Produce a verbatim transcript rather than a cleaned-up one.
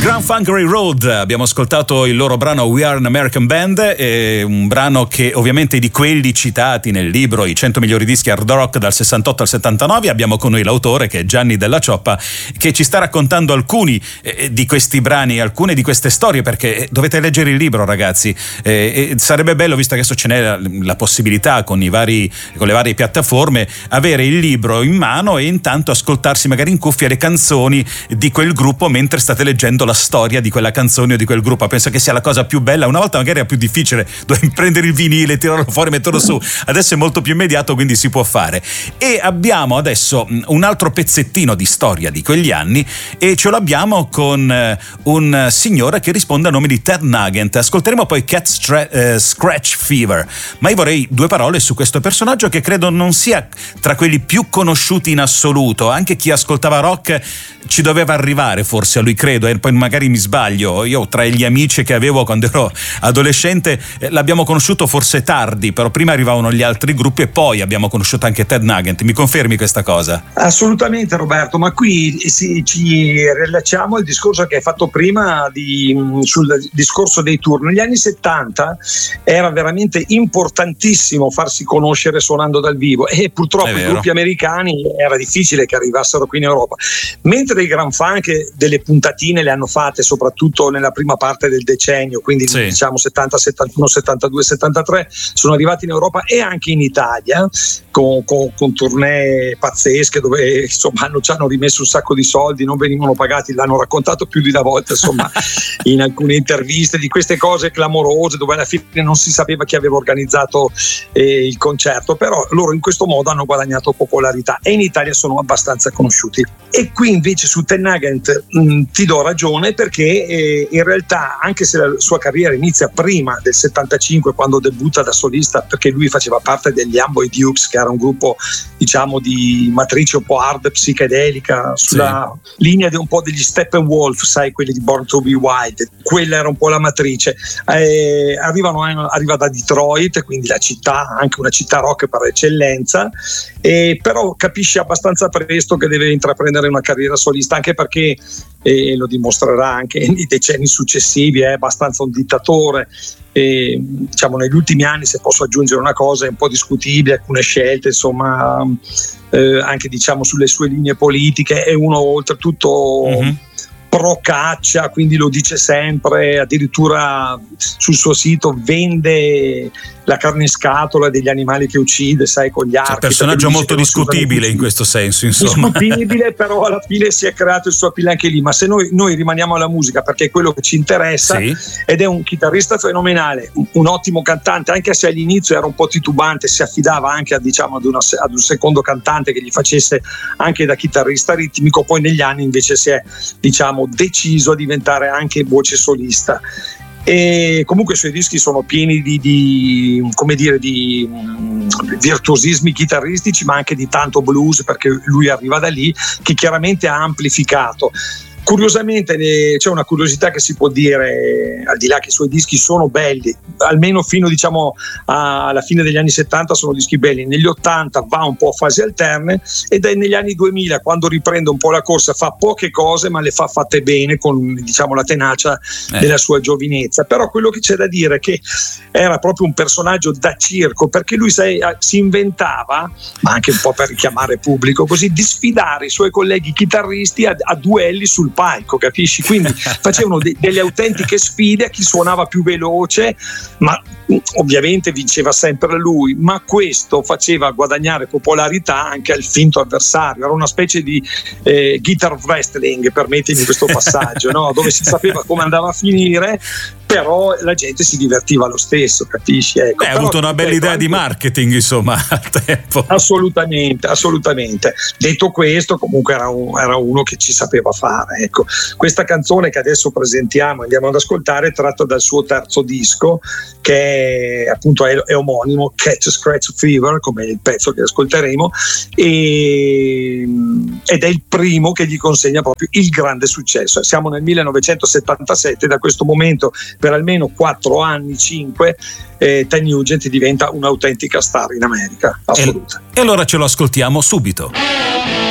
Grand Funk Railroad, abbiamo ascoltato il loro brano We Are an American Band, è un brano che ovviamente è di quelli citati nel libro I cento migliori dischi hard rock dal sessantotto al settantanove. Abbiamo con noi l'autore, che è Gianni Della Cioppa, che ci sta raccontando alcuni eh, di questi brani, alcune di queste storie, perché dovete leggere il libro, ragazzi, eh, e sarebbe bello, visto che adesso ce n'è la, la possibilità con i vari, con le varie piattaforme, avere il libro in mano e intanto ascoltarsi magari in cuffia le canzoni di quel gruppo mentre state leggendo la storia di quella canzone o di quel gruppo. Penso che sia la cosa più bella. Una volta magari era più difficile, dovevi prendere il vinile, tirarlo fuori, metterlo su. Adesso è molto più immediato, quindi si può fare. E abbiamo adesso un altro pezzettino di storia di quegli anni, e ce l'abbiamo con un signore che risponde a nome di Ted Nugent. Ascolteremo poi Cat Stra- eh, Scratch Fever, ma io vorrei due parole su questo personaggio, che credo non sia tra quelli più conosciuti in assoluto. Anche chi ascoltava rock ci doveva arrivare forse a lui, credo, e poi magari mi sbaglio. Io tra gli amici che avevo quando ero adolescente eh, l'abbiamo conosciuto forse tardi, però prima arrivavano gli altri gruppi e poi abbiamo conosciuto anche Ted Nugent. Mi confermi questa cosa? Assolutamente, Roberto, ma qui si, ci rilacciamo al discorso che hai fatto prima di, sul discorso dei tour. Negli anni settanta era veramente importantissimo farsi conoscere suonando dal vivo, e purtroppo i gruppi americani era difficile che arrivassero qui in Europa, mentre i Grand Funk delle puntatine le hanno fatte soprattutto nella prima parte del decennio, quindi sì, diciamo settanta, settantuno, settantadue, settantatré, sono arrivati in Europa e anche in Italia con, con, con tournée pazzesche dove insomma hanno, ci hanno rimesso un sacco di soldi, non venivano pagati, l'hanno raccontato più di una volta insomma in alcune interviste, di queste cose clamorose dove alla fine non si sapeva chi aveva organizzato eh, il concerto, però loro in questo modo hanno guadagnato popolarità e in Italia sono abbastanza conosciuti. E qui invece su Ted Nugent mh, ti do ragione, perché eh, in realtà, anche se la sua carriera inizia prima del settantacinque, quando debutta da solista, perché lui faceva parte degli Amboy Dukes, che era un gruppo diciamo di matrice un po' hard psichedelica, sulla sì, linea di un po' degli Steppenwolf, sai, quelli di Born to Be Wild, quella era un po' la matrice. Eh, arrivano, arriva da Detroit, quindi la città, anche una città rock per eccellenza, eh, però capisce abbastanza presto che deve intraprendere una carriera solista, anche perché e lo dimostrerà anche nei decenni successivi, è abbastanza un dittatore. E, diciamo, negli ultimi anni, se posso aggiungere una cosa, è un po' discutibile alcune scelte, insomma, eh, anche diciamo sulle sue linee politiche. È uno oltretutto mm-hmm. pro caccia, quindi lo dice sempre, addirittura sul suo sito vende la carne in scatola degli animali che uccide, sai, con gli archi. È un personaggio molto discutibile in questo senso, insomma. Discutibile, però alla fine si è creato il suo appeal anche lì. Ma se noi, noi rimaniamo alla musica, perché è quello che ci interessa, sì, ed è un chitarrista fenomenale, un, un ottimo cantante, anche se all'inizio era un po' titubante, si affidava anche a, diciamo, ad, una, ad un secondo cantante che gli facesse anche da chitarrista ritmico. Poi negli anni invece si è, diciamo, deciso a diventare anche voce solista. E comunque i suoi dischi sono pieni di, di come dire di um, virtuosismi chitarristici, ma anche di tanto blues, perché lui arriva da lì, che chiaramente ha amplificato. Curiosamente c'è una curiosità che si può dire, al di là che i suoi dischi sono belli, almeno fino diciamo alla fine degli anni settanta sono dischi belli, negli ottanta va un po' a fasi alterne, ed è negli anni duemila, quando riprende un po' la corsa, fa poche cose ma le fa fatte bene, con diciamo la tenacia eh. della sua giovinezza. Però quello che c'è da dire è che era proprio un personaggio da circo, perché lui sai, si inventava, ma anche un po' per richiamare pubblico così, di sfidare i suoi colleghi chitarristi a, a duelli sul palco, capisci? Quindi facevano de- delle autentiche sfide a chi suonava più veloce, ma ovviamente vinceva sempre lui, ma questo faceva guadagnare popolarità anche al finto avversario. Era una specie di eh, guitar wrestling, permettimi questo passaggio, no? Dove si sapeva come andava a finire, però la gente si divertiva lo stesso, capisci? Ecco, Beh, ha avuto una bella idea anche di marketing, insomma, al tempo. Assolutamente, assolutamente. Detto questo, comunque era, un, era uno che ci sapeva fare. Ecco, questa canzone che adesso presentiamo, andiamo ad ascoltare, è tratta dal suo terzo disco, che è, appunto è, è omonimo, Cat Scratch Fever, come il pezzo che ascolteremo, e, ed è il primo che gli consegna proprio il grande successo. Siamo nel millenovecentosettantasette, da questo momento per almeno quattro anni, cinque, eh, Ted Nugent diventa un'autentica star in America, assoluta. E, e allora ce lo ascoltiamo subito.